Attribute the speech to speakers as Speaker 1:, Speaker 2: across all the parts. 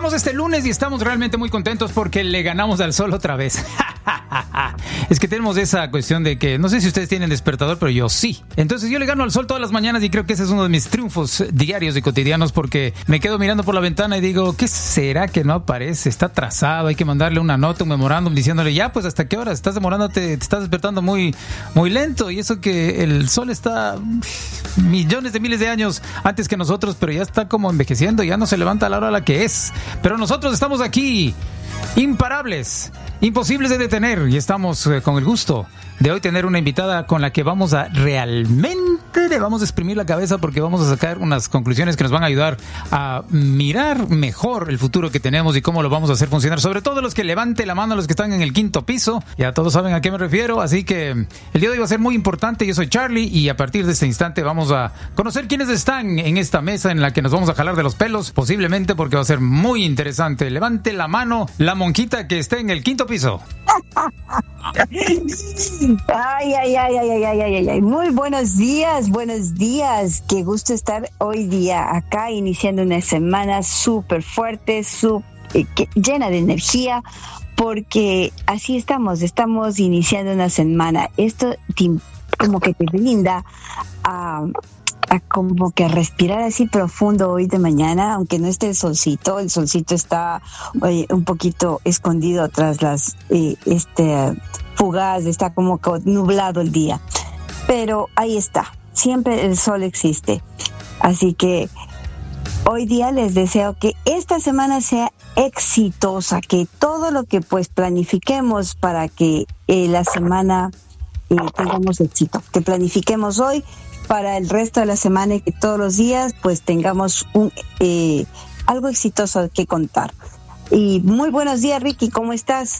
Speaker 1: Arrancamos este lunes y estamos realmente muy contentos porque le ganamos al sol otra vez. Es que tenemos esa cuestión de que, no sé si ustedes tienen despertador, pero yo sí. Entonces yo le gano al sol todas las mañanas y creo que ese es uno de mis triunfos diarios y cotidianos, porque me quedo mirando por la ventana y digo, ¿qué será que no aparece? Está atrasado, hay que mandarle una nota, un memorándum diciéndole, ya, pues ¿hasta qué hora? Estás demorándote, te estás despertando muy, muy lento, y eso que el sol está millones de miles de años antes que nosotros, pero ya está como envejeciendo, ya no se levanta a la hora a la que es. Pero nosotros estamos aquí, imparables, imposibles de detener, y estamos con el gusto de hoy tener una invitada con la que vamos a realmente le vamos a exprimir la cabeza, porque vamos a sacar unas conclusiones que nos van a ayudar a mirar mejor el futuro que tenemos y cómo lo vamos a hacer funcionar. Sobre todo los que levante la mano, los que están en el quinto piso, ya todos saben a qué me refiero, así que el día de hoy va a ser muy importante. Yo soy Charlie y a partir de este instante vamos a conocer quiénes están en esta mesa en la que nos vamos a jalar de los pelos, posiblemente, porque va a ser muy interesante. Levante la mano la monjita que esté en el quinto piso.
Speaker 2: Ay. Muy buenos días. Qué gusto estar hoy día acá, iniciando una semana súper fuerte, llena de energía, porque así estamos iniciando una semana. Esto como que te brinda a como que respirar así profundo hoy de mañana, aunque no esté el solcito está un poquito escondido tras las fugaz, está como nublado el día, pero ahí está, siempre el sol existe. Así que hoy día les deseo que esta semana sea exitosa, que todo lo que pues planifiquemos para que la semana tengamos éxito, que planifiquemos hoy para el resto de la semana y que todos los días pues tengamos algo exitoso que contar. Y muy buenos días, Ricky, ¿cómo estás?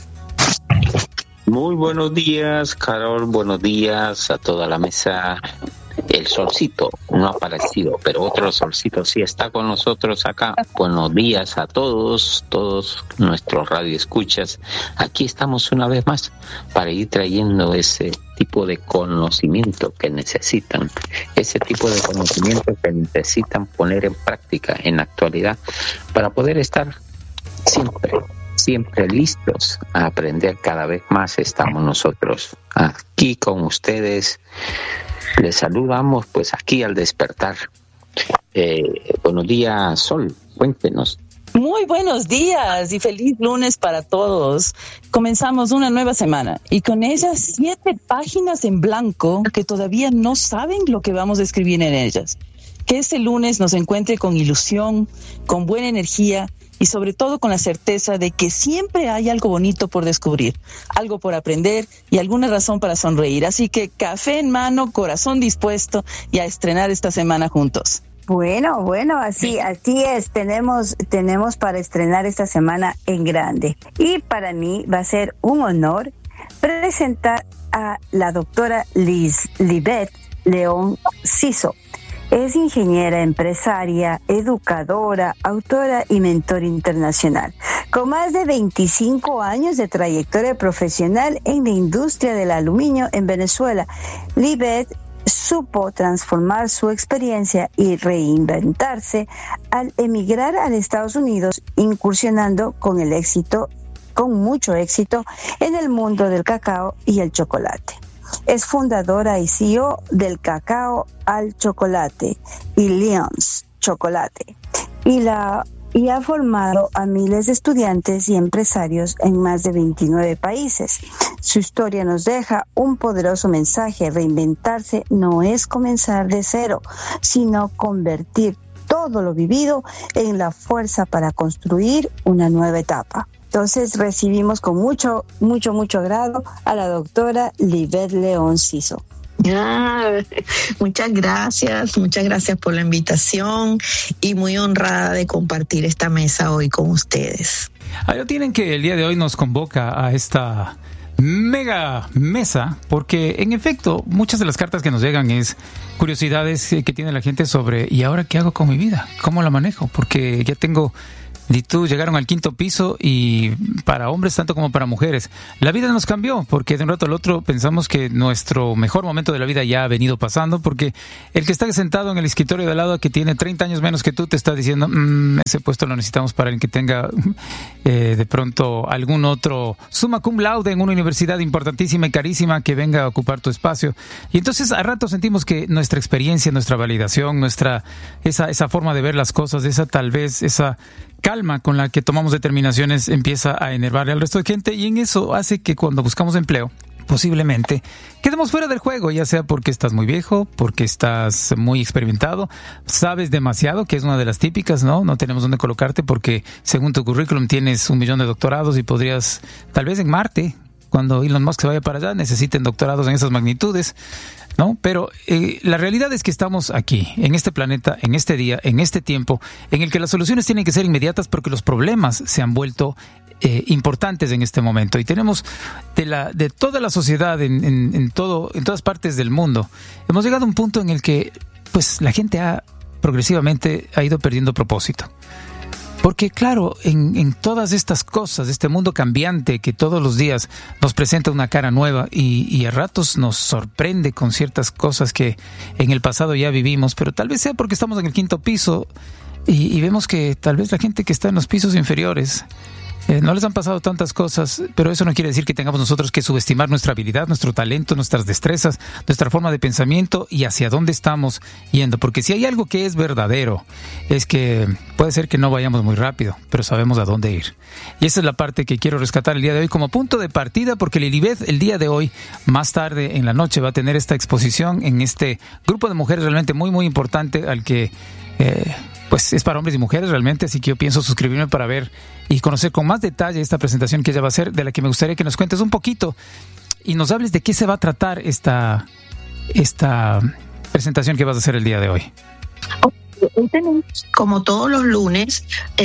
Speaker 3: Muy buenos días, Carol, buenos días a toda la mesa. El solcito no ha aparecido, pero otro solcito sí está con nosotros acá. Buenos días a todos nuestros radioescuchas. Aquí estamos una vez más para ir trayendo ese tipo de conocimiento que necesitan, poner en práctica en la actualidad para poder estar siempre listos a aprender. Cada vez más estamos nosotros aquí con ustedes. Les saludamos pues aquí al despertar. Buenos días, Sol, cuéntenos.
Speaker 4: Muy buenos días y feliz lunes para todos. Comenzamos una nueva semana y con ellas 7 páginas en blanco que todavía no saben lo que vamos a escribir en ellas. Que este lunes nos encuentre con ilusión, con buena energía y sobre todo con la certeza de que siempre hay algo bonito por descubrir, algo por aprender y alguna razón para sonreír. Así que café en mano, corazón dispuesto y a estrenar esta semana juntos.
Speaker 2: Bueno, así es. Tenemos para estrenar esta semana en grande. Y para mí va a ser un honor presentar a la doctora Lisbeth León Ciso. Es ingeniera, empresaria, educadora, autora y mentor internacional. Con más de 25 años de trayectoria profesional en la industria del aluminio en Venezuela, Lisbeth supo transformar su experiencia y reinventarse al emigrar a Estados Unidos, incursionando con mucho éxito en el mundo del cacao y el chocolate. Es fundadora y CEO del Cacao al Chocolate y Leon's Chocolate y ha formado a miles de estudiantes y empresarios en más de 29 países. Su historia nos deja un poderoso mensaje: reinventarse no es comenzar de cero, sino convertir todo lo vivido en la fuerza para construir una nueva etapa. Entonces recibimos con mucho agrado a la doctora Lisbeth León Ciso.
Speaker 5: Muchas gracias por la invitación y muy honrada de compartir esta mesa hoy con ustedes.
Speaker 1: Ahí lo tienen, que el día de hoy nos convoca a esta mega mesa, porque en efecto muchas de las cartas que nos llegan es curiosidades que tiene la gente sobre ¿y ahora qué hago con mi vida? ¿Cómo la manejo? Porque ya tengo Di tú, llegaron al 5º piso y para hombres tanto como para mujeres. La vida nos cambió porque de un rato al otro pensamos que nuestro mejor momento de la vida ya ha venido pasando, porque el que está sentado en el escritorio de al lado que tiene 30 años menos que tú te está diciendo ese puesto lo necesitamos para el que tenga de pronto algún otro summa cum laude en una universidad importantísima y carísima que venga a ocupar tu espacio. Y entonces a rato sentimos que nuestra experiencia, nuestra validación, esa forma de ver las cosas, esa calma con la que tomamos determinaciones empieza a enervarle al resto de gente, y en eso hace que cuando buscamos empleo posiblemente quedemos fuera del juego, ya sea porque estás muy viejo, porque estás muy experimentado, sabes demasiado, que es una de las típicas, no tenemos dónde colocarte porque según tu currículum tienes 1 millón de doctorados y podrías, tal vez en Marte, cuando Elon Musk se vaya para allá, necesiten doctorados en esas magnitudes, ¿no? Pero la realidad es que estamos aquí, en este planeta, en este día, en este tiempo, en el que las soluciones tienen que ser inmediatas porque los problemas se han vuelto importantes en este momento. Y tenemos de toda la sociedad, en todas partes del mundo, hemos llegado a un punto en el que pues la gente progresivamente ha ido perdiendo propósito. Porque claro, en todas estas cosas, este mundo cambiante que todos los días nos presenta una cara nueva y a ratos nos sorprende con ciertas cosas que en el pasado ya vivimos, pero tal vez sea porque estamos en el 5º piso y vemos que tal vez la gente que está en los pisos inferiores no les han pasado tantas cosas, pero eso no quiere decir que tengamos nosotros que subestimar nuestra habilidad, nuestro talento, nuestras destrezas, nuestra forma de pensamiento y hacia dónde estamos yendo. Porque si hay algo que es verdadero, es que puede ser que no vayamos muy rápido, pero sabemos a dónde ir. Y esa es la parte que quiero rescatar el día de hoy como punto de partida, porque Lilibeth el día de hoy, más tarde en la noche, va a tener esta exposición en este grupo de mujeres realmente muy, muy importante al que... pues es para hombres y mujeres realmente, así que yo pienso suscribirme para ver y conocer con más detalle esta presentación que ella va a hacer, de la que me gustaría que nos cuentes un poquito y nos hables de qué se va a tratar esta presentación que vas a hacer el día de hoy.
Speaker 5: Hoy tenemos, como todos los lunes,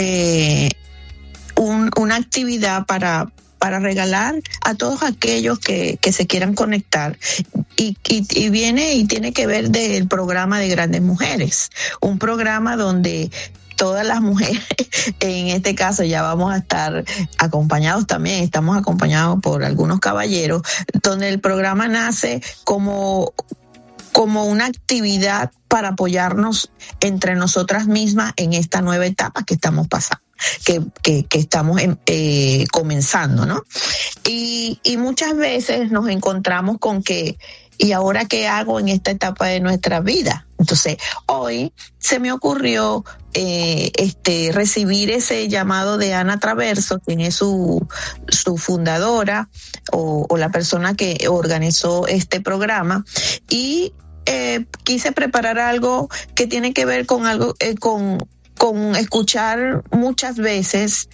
Speaker 5: una actividad para regalar a todos aquellos que se quieran conectar. Y viene y tiene que ver del programa de Grandes Mujeres, un programa donde todas las mujeres, en este caso ya vamos a estar acompañados también, estamos acompañados por algunos caballeros, donde el programa nace como una actividad para apoyarnos entre nosotras mismas en esta nueva etapa que estamos pasando. Que estamos comenzando, ¿no? Y muchas veces nos encontramos con que, ¿y ahora qué hago en esta etapa de nuestra vida? Entonces, hoy se me ocurrió recibir ese llamado de Ana Traverso, quien es su fundadora o la persona que organizó este programa, y quise preparar algo que tiene que ver con algo con escuchar muchas veces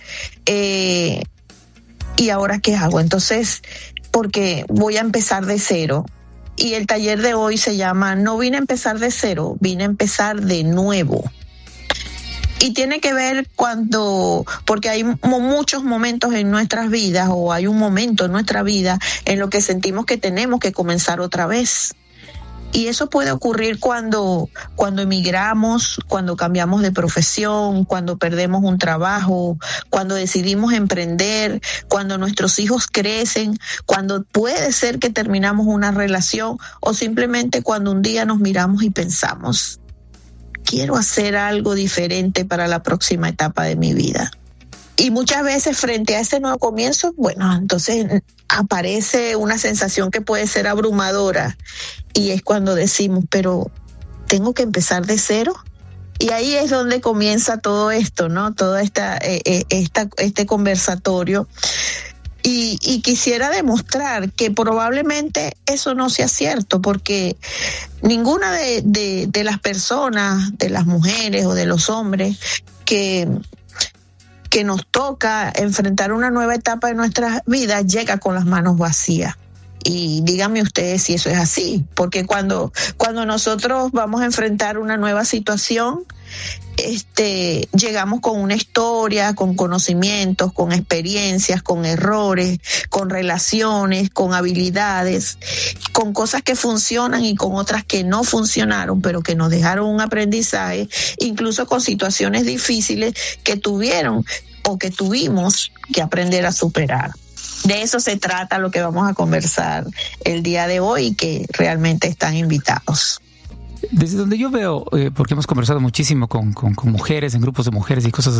Speaker 5: ¿y ahora qué hago? Entonces, porque voy a empezar de cero, y el taller de hoy se llama No vine a empezar de cero, vine a empezar de nuevo. Y tiene que ver porque hay muchos momentos en nuestras vidas, o hay un momento en nuestra vida en lo que sentimos que tenemos que comenzar otra vez. Y eso puede ocurrir cuando emigramos, cuando cambiamos de profesión, cuando perdemos un trabajo, cuando decidimos emprender, cuando nuestros hijos crecen, cuando puede ser que terminamos una relación, o simplemente cuando un día nos miramos y pensamos, quiero hacer algo diferente para la próxima etapa de mi vida. Y muchas veces frente a ese nuevo comienzo, bueno, entonces aparece una sensación que puede ser abrumadora, y es cuando decimos, pero ¿tengo que empezar de cero? Y ahí es donde comienza todo esto, ¿no? Todo este conversatorio. Y quisiera demostrar que probablemente eso no sea cierto, porque ninguna de las personas, de las mujeres o de los hombres que nos toca enfrentar una nueva etapa de nuestras vidas llega con las manos vacías. Y díganme ustedes si eso es así, porque cuando nosotros vamos a enfrentar una nueva situación, llegamos con una historia, con conocimientos, con experiencias, con errores, con relaciones, con habilidades, con cosas que funcionan y con otras que no funcionaron, pero que nos dejaron un aprendizaje, incluso con situaciones difíciles que tuvieron o que tuvimos que aprender a superar. De eso se trata lo que vamos a conversar el día de hoy, y que realmente están invitados.
Speaker 1: Desde donde yo veo, porque hemos conversado muchísimo con mujeres, en grupos de mujeres y cosas así,